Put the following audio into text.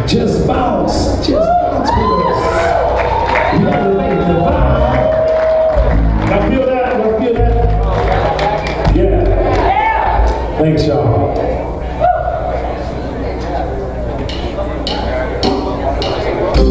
Just bounce with us. You gotta like the vibe. Y'all feel that? Yeah. Thanks, y'all.